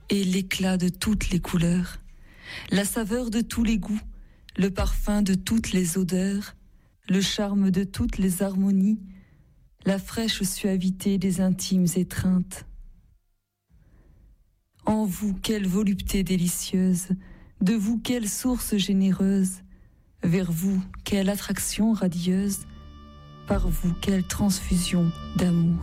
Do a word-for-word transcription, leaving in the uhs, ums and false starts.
et l'éclat de toutes les couleurs, la saveur de tous les goûts, le parfum de toutes les odeurs, le charme de toutes les harmonies, la fraîche suavité des intimes étreintes. En vous, quelle volupté délicieuse, de vous, quelle source généreuse, vers vous, quelle attraction radieuse, par vous, quelle transfusion d'amour.